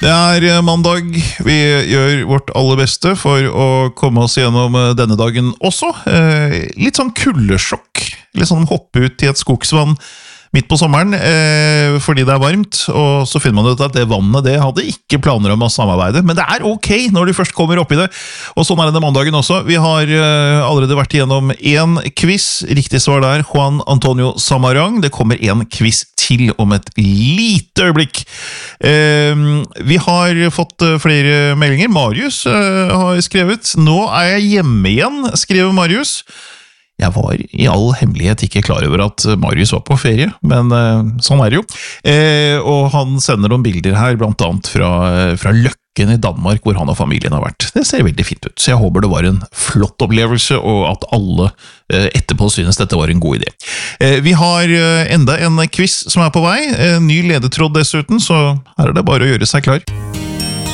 Det mandag. Vi gjør vårt aller beste for å komme oss gjennom denne dagen også. Litt sånn kuldesjokk. Litt sånn hoppe ut i et skogsvann midt på sommeren, fordi det varmt, og så finner man ut at det vannet det hadde ikke planer om å samarbeide, men det ok når du først kommer opp i det, og sånn det mandagen også. Vi har allerede vært igjennom en quiz, riktig svar der, Juan Antonio Samarang. Det kommer en quiz til om et lite øyeblikk. Vi har fått flere meldinger. Marius har skrevet, nå jeg hjemme igjen, skriver Marius. Jeg var i all hemmelighet ikke klar over at Marius var på ferie, men sånn det jo. Og han sender noen bilder her, blant annet fra Løkken i Danmark, hvor han og familien har vært. Det ser veldig fint ut, så jeg håper det var en flott opplevelse, og at alle etterpå synes dette var en god idé. Vi har enda en quiz som på vei, ny ledetråd dessuten, så her det bare å gjøre seg klar.